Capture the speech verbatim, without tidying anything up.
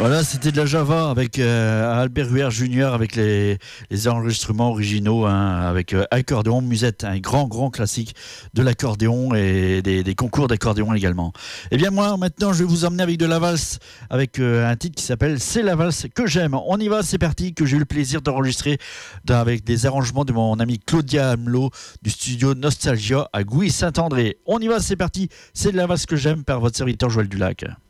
Voilà, c'était de la Java avec euh, Albert Huer Junior avec les, les enregistrements originaux hein, avec euh, accordéon, musette, un grand grand classique de l'accordéon et des, des concours d'accordéon également. Et bien moi maintenant je vais vous emmener avec de la valse avec euh, un titre qui s'appelle C'est la valse que j'aime. On y va, c'est parti, que j'ai eu le plaisir d'enregistrer dans, avec des arrangements de mon ami Claudia Hamelot du studio Nostalgia à Gouy-Saint-André. On y va, c'est parti, c'est de la valse que j'aime par votre serviteur Joël Dulac.